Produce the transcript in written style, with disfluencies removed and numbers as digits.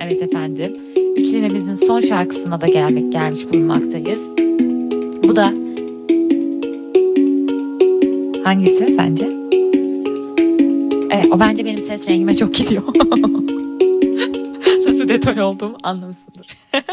Evet efendim. Üçlememizin son şarkısına da gelmiş bulunmaktayız. Bu da hangisi sence? Evet, o bence benim ses rengime çok gidiyor. Nasıl detone olduğumu anlamışsındır.